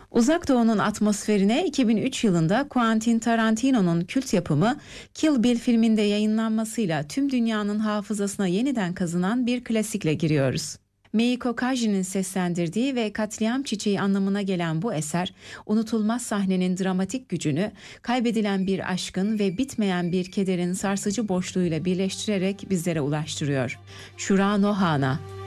Uzak Doğu'nun atmosferine 2003 yılında Quentin Tarantino'nun kült yapımı Kill Bill filminde yayınlanmasıyla tüm dünyanın hafızasına yeniden kazınan bir klasikle giriyoruz. Meiko Kaji'nin seslendirdiği ve katliam çiçeği anlamına gelen bu eser, unutulmaz sahnenin dramatik gücünü, kaybedilen bir aşkın ve bitmeyen bir kederin sarsıcı boşluğuyla birleştirerek bizlere ulaştırıyor. Shura no Hana.